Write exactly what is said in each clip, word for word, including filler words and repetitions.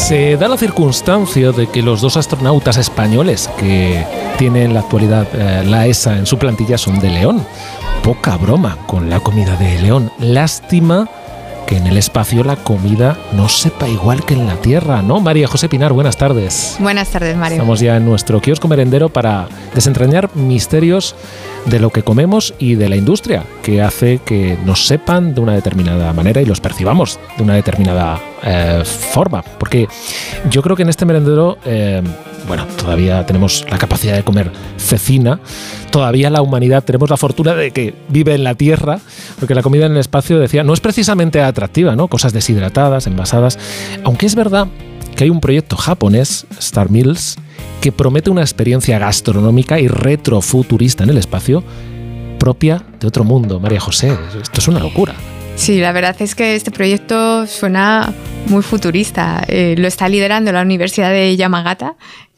Se da la circunstancia de que los dos astronautas españoles que tiene en la actualidad eh, la E S A en su plantilla son de León. Poca broma con la comida de León. Lástima que en el espacio la comida no sepa igual que en la Tierra, ¿no? María José Pinar, buenas tardes. Buenas tardes, Mario. Estamos ya en nuestro kiosco merendero para desentrañar misterios de lo que comemos y de la industria que hace que nos sepan de una determinada manera y los percibamos de una determinada eh, forma. Porque yo creo que en este merendero, eh, bueno, todavía tenemos la capacidad de comer cecina, todavía la humanidad tenemos la fortuna de que vive en la Tierra, porque la comida en el espacio, decía, no es precisamente atractiva, ¿no? Cosas deshidratadas, envasadas, aunque es verdad que hay un proyecto japonés, Star Meals, que promete una experiencia gastronómica y retrofuturista en el espacio propia de otro mundo. María José, esto es una locura. Sí, la verdad es que este proyecto suena muy futurista. Eh, lo está liderando la Universidad de Yamagata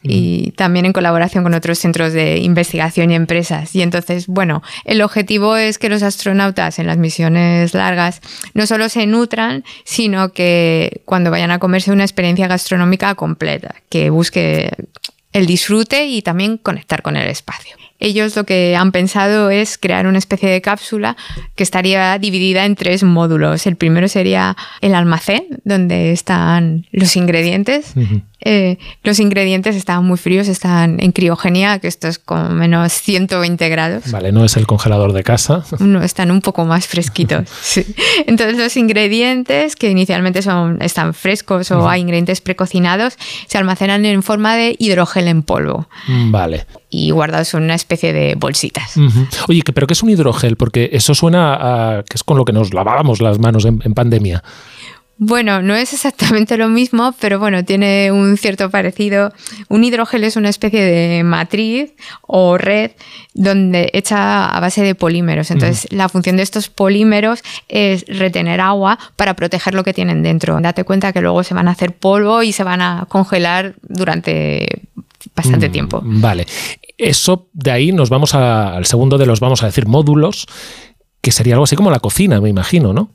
y también en colaboración con otros centros de investigación y empresas. Y entonces, bueno, el objetivo es que los astronautas en las misiones largas no solo se nutran, sino que cuando vayan a comerse una experiencia gastronómica completa, que busque el disfrute y también conectar con el espacio. Ellos lo que han pensado es crear una especie de cápsula que estaría dividida en tres módulos. El primero sería el almacén, donde están los ingredientes. Uh-huh. Eh, los ingredientes están muy fríos, están en criogenia, que esto es como menos ciento veinte grados. Vale, no es el congelador de casa. No, están un poco más fresquitos. Sí. Entonces los ingredientes, que inicialmente son, están frescos o uh-huh. hay ingredientes precocinados, se almacenan en forma de hidrogel en polvo. Vale. Y guardados en una especie de bolsitas. Uh-huh. Oye, ¿pero qué es un hidrogel? Porque eso suena a que es con lo que nos lavábamos las manos en, en pandemia. Bueno, no es exactamente lo mismo, pero bueno, tiene un cierto parecido. Un hidrogel es una especie de matriz o red donde hecha a base de polímeros. Entonces, uh-huh. la función de estos polímeros es retener agua para proteger lo que tienen dentro. Date cuenta que luego se van a hacer polvo y se van a congelar durante bastante mm, tiempo. Vale. Eso, de ahí nos vamos a, al segundo de los, vamos a decir, módulos, que sería algo así como la cocina, me imagino, ¿no?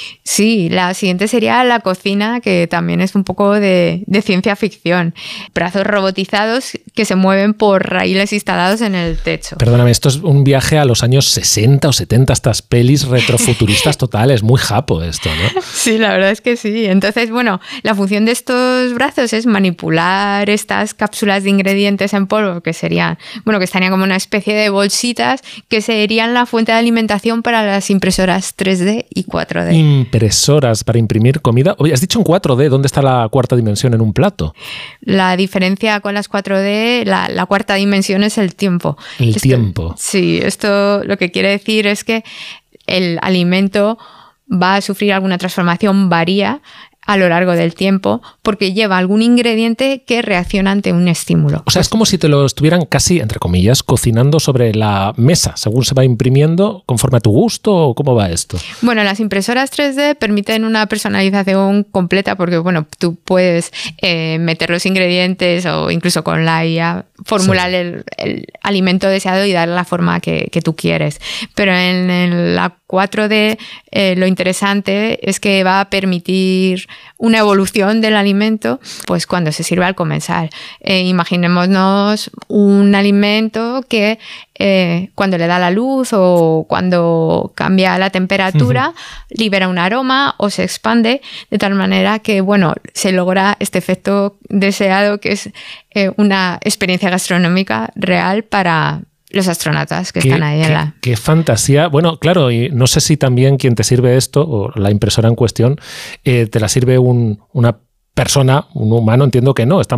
Sí, la siguiente sería la cocina, que también es un poco de, de ciencia ficción. Brazos robotizados que se mueven por raíles instalados en el techo. Perdóname, esto es un viaje a los años sesenta o setenta, estas pelis retrofuturistas totales, muy japo esto, ¿no? Sí, la verdad es que sí. Entonces, bueno, la función de estos brazos es manipular estas cápsulas de ingredientes en polvo, que serían, bueno, que estarían como una especie de bolsitas, que serían la fuente de alimentación para las impresoras tres D y cuatro D. Impresoras para imprimir comida. Oye, has dicho en cuatro D, ¿dónde está la cuarta dimensión en un plato? La diferencia con las cuatro D, la, la cuarta dimensión es el tiempo. El esto, tiempo. Sí, esto lo que quiere decir es que el alimento va a sufrir alguna transformación, varía a lo largo del tiempo, porque lleva algún ingrediente que reacciona ante un estímulo. O sea, es como si te lo estuvieran casi, entre comillas, cocinando sobre la mesa, según se va imprimiendo, conforme a tu gusto, ¿o cómo va esto? Bueno, las impresoras tres D permiten una personalización completa, porque bueno, tú puedes eh, meter los ingredientes o incluso con la I A formular sí. el, el alimento deseado y darle la forma que, que tú quieres. Pero en, en la cuatro D eh, lo interesante es que va a permitir una evolución del alimento, pues cuando se sirve al comensal. Eh, imaginémonos un alimento que eh, cuando le da la luz o cuando cambia la temperatura, uh-huh. libera un aroma o se expande de tal manera que, bueno, se logra este efecto deseado, que es eh, una experiencia gastronómica real para los astronautas que qué, están ahí en qué, la... Qué fantasía. Bueno, claro, y no sé si también quien te sirve esto, o la impresora en cuestión, eh, te la sirve un, una persona, un humano, entiendo que no. Estamos